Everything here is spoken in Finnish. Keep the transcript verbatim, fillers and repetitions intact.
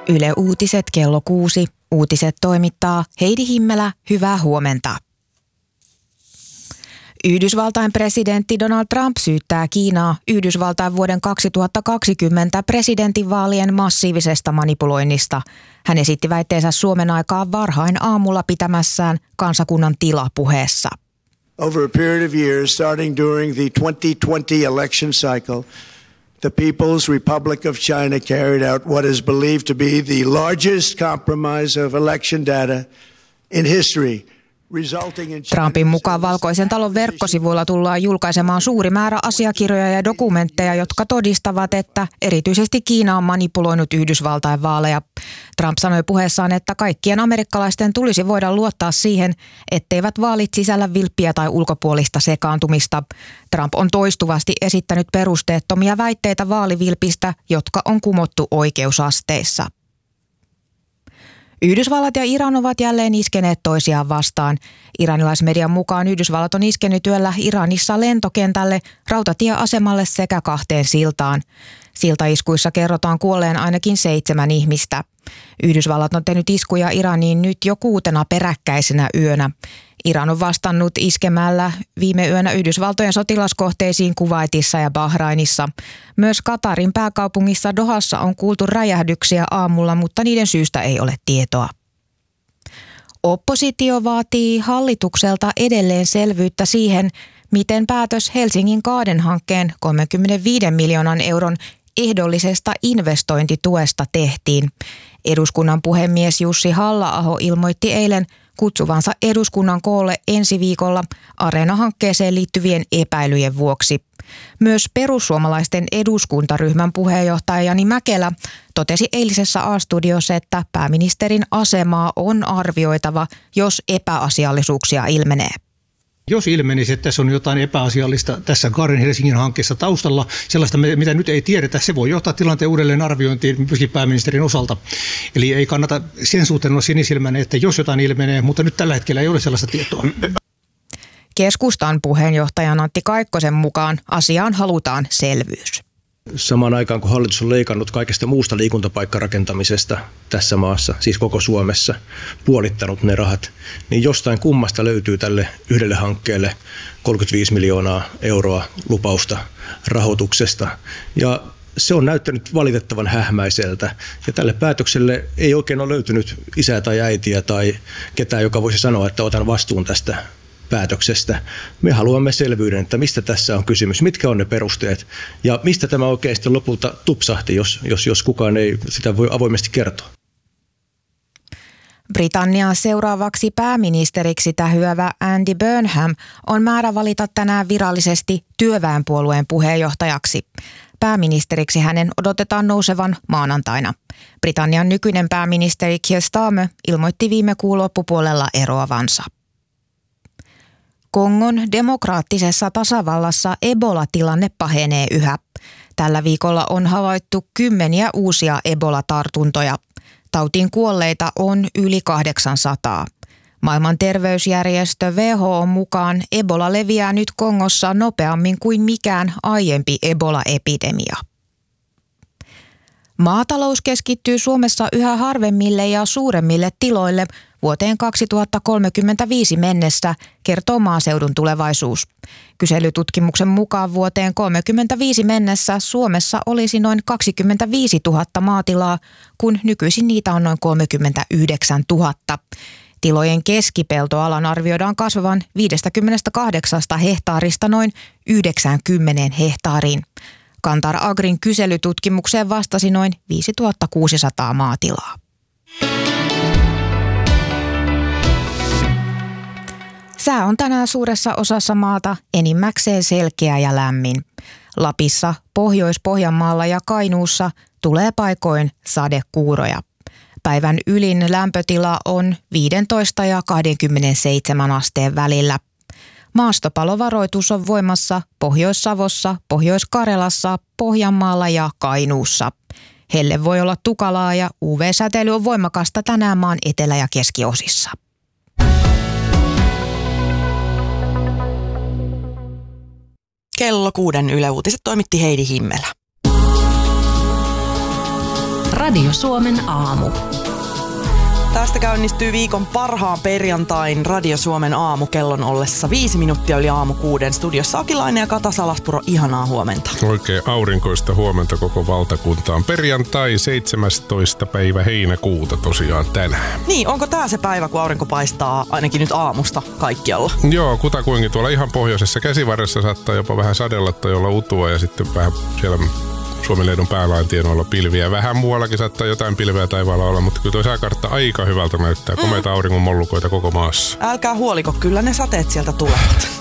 Yle Uutiset kello kuusi. Uutiset toimittaa Heidi Himmelä. Hyvää huomenta. Yhdysvaltain presidentti Donald Trump syyttää Kiinaa Yhdysvaltain vuoden kaksituhattakaksikymmentä presidentinvaalien massiivisesta manipuloinnista. Hän esitti väitteensä Suomen aikaa varhain aamulla pitämässään kansakunnan tilapuheessa. Over a period of years, starting during the twenty twenty election cycle, the People's Republic of China carried out what is believed to be the largest compromise of election data in history. Trumpin mukaan Valkoisen talon verkkosivuilla tullaan julkaisemaan suuri määrä asiakirjoja ja dokumentteja, jotka todistavat, että erityisesti Kiina on manipuloinut Yhdysvaltain vaaleja. Trump sanoi puheessaan, että kaikkien amerikkalaisten tulisi voida luottaa siihen, etteivät vaalit sisällä vilppiä tai ulkopuolista sekaantumista. Trump on toistuvasti esittänyt perusteettomia väitteitä vaalivilpistä, jotka on kumottu oikeusasteissa. Yhdysvallat ja Iran ovat jälleen iskeneet toisiaan vastaan. Iranilaismedian mukaan Yhdysvallat on iskenyt yöllä Iranissa lentokentälle, rautatieasemalle sekä kahteen siltaan. Siltaiskuissa kerrotaan kuolleen ainakin seitsemän ihmistä. Yhdysvallat on tehnyt iskuja Iraniin nyt jo kuutena peräkkäisenä yönä. Iran on vastannut iskemällä viime yönä Yhdysvaltojen sotilaskohteisiin Kuwaitissa ja Bahrainissa. Myös Katarin pääkaupungissa Dohassa on kuultu räjähdyksiä aamulla, mutta niiden syystä ei ole tietoa. Oppositio vaatii hallitukselta edelleen selvyyttä siihen, miten päätös Helsingin Kaaden-hankkeen kolmekymmentäviisi miljoonan euron ehdollisesta investointituesta tehtiin. Eduskunnan puhemies Jussi Halla-aho ilmoitti eilen kutsuvansa eduskunnan koolle ensi viikolla Areena-hankkeeseen liittyvien epäilyjen vuoksi. Myös perussuomalaisten eduskuntaryhmän puheenjohtaja Jani Mäkelä totesi eilisessä A-studiossa, että pääministerin asemaa on arvioitava, jos epäasiallisuuksia ilmenee. Jos ilmenisi, että tässä on jotain epäasiallista tässä Kaaden Helsingin hankkeessa taustalla, sellaista mitä nyt ei tiedetä, se voi johtaa tilanteen uudelleen arviointiin myöskin pääministerin osalta. Eli ei kannata sen suhteen olla sinisilmäinen, että jos jotain ilmenee, mutta nyt tällä hetkellä ei ole sellaista tietoa. Keskustan puheenjohtajan Antti Kaikkosen mukaan asiaan halutaan selvyys. Samaan aikaan, kun hallitus on leikannut kaikesta muusta liikuntapaikkarakentamisesta tässä maassa, siis koko Suomessa, puolittanut ne rahat, niin jostain kummasta löytyy tälle yhdelle hankkeelle kolmekymmentäviisi miljoonaa euroa lupausta rahoituksesta. Ja se on näyttänyt valitettavan hähmäiseltä. Ja tälle päätökselle ei oikein ole löytynyt isää tai äitiä tai ketään, joka voisi sanoa, että otan vastuun tästä päätöksestä. Me haluamme selvyyden, että mistä tässä on kysymys, mitkä on ne perusteet ja mistä tämä oikeasti lopulta tupsahti, jos, jos, jos kukaan ei sitä voi avoimesti kertoa. Britannian seuraavaksi pääministeriksi tähyävä Andy Burnham on määrä valita tänään virallisesti työväenpuolueen puheenjohtajaksi. Pääministeriksi hänen odotetaan nousevan maanantaina. Britannian nykyinen pääministeri Keir Starmer ilmoitti viime kuun loppupuolella eroavansa. Kongon demokraattisessa tasavallassa Ebola-tilanne pahenee yhä. Tällä viikolla on havaittu kymmeniä uusia Ebola-tartuntoja. Tautiin kuolleita on yli kahdeksansataa. Maailman terveysjärjestö W H O mukaan Ebola leviää nyt Kongossa nopeammin kuin mikään aiempi Ebola-epidemia. Maatalous keskittyy Suomessa yhä harvemmille ja suuremmille tiloille vuoteen kaksituhattakolmekymmentäviisi mennessä, kertoo Maaseudun Tulevaisuus. Kyselytutkimuksen mukaan vuoteen kolmekymmentäviisi mennessä Suomessa olisi noin kaksikymmentäviisituhatta maatilaa, kun nykyisin niitä on noin kolmekymmentäyhdeksäntuhatta. Tilojen keskipeltoalan arvioidaan kasvavan viisikymmentäkahdeksan hehtaarista noin yhdeksänkymmentä hehtaariin. Kantar Agrin kyselytutkimukseen vastasi noin viisituhattakuusisataa maatilaa. Sää on tänään suuressa osassa maata enimmäkseen selkeä ja lämmin. Lapissa, Pohjois-Pohjanmaalla ja Kainuussa tulee paikoin sadekuuroja. Päivän ylin lämpötila on viisitoista ja kaksikymmentäseitsemän asteen välillä. Maastopalovaroitus on voimassa Pohjois-Savossa, Pohjois-Karjalassa, Pohjanmaalla ja Kainuussa. Helle voi olla tukalaa ja U V-säteily on voimakasta tänään maan etelä- ja keskiosissa. Kello kuuden Yle Uutiset toimitti Heidi Himmelä. Radio Suomen aamu. Tästä käynnistyy viikon parhaan perjantain Radio Suomen aamu kellon ollessa viisi minuuttia yli aamu kuuden. Studiossa Akilainen ja Kata Salaspuro, ihanaa huomenta. Oikein aurinkoista huomenta koko valtakuntaan. Perjantai seitsemästoista päivä heinäkuuta tosiaan tänään. Niin, onko tää se päivä, kun aurinko paistaa ainakin nyt aamusta kaikkialla? Joo, kutakuinkin tuolla ihan pohjoisessa Käsivarressa saattaa jopa vähän sadella tai olla utua ja sitten vähän siellä Suomenlehdon päälain tienoilla pilviä. Vähän muuallakin saattaa jotain pilveä taivaalla olla, mutta kyllä tuo sääkartta aika hyvältä näyttää. Komeita auringon mollukoita koko maassa. Älkää huoliko, kyllä ne sateet sieltä tulevat.